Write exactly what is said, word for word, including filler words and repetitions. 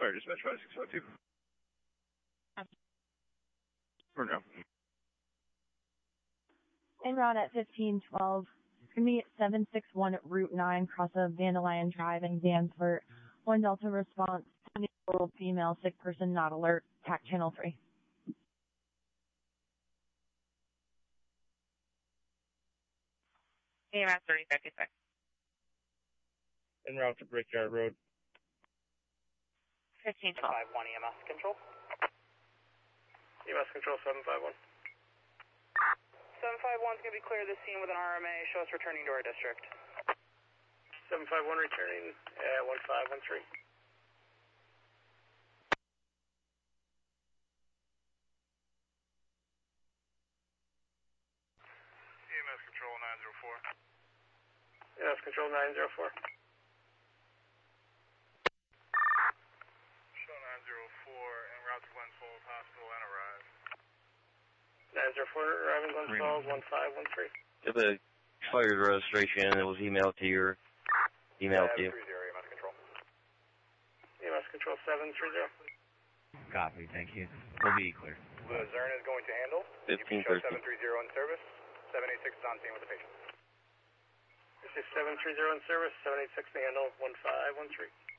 Fire dispatch five six five two. Or no. En route at fifteen twelve. It's going to be at seven six one at Route nine, cross of Dandelion Drive in Danforth. One Delta response, seventy-year-old female, sick person, not alert, T A C channel three. E M S thirty fifty-six. En route to Brickyard Road. fifteen twelve. five one E M S control. E M S control seven five one. seven five one is going to be clear of the scene with an R M A. Show us returning to our district. seven five one returning at one five one three. E M S control nine zero four. E M S control nine zero four. Show nine zero four en route to Glens Falls Hospital and arrive. nine zero four arriving Glens Falls one five one three. The expired registration that was emailed to your email to you. E M S control. E M S control seven three zero. Copy, thank you. We'll be clear. Luzerne is going to handle. fifteen Show thirteen. seven three zero in service. seven eight six is on scene with the patient. This is seven three zero in service, seven eight six to handle one five one three.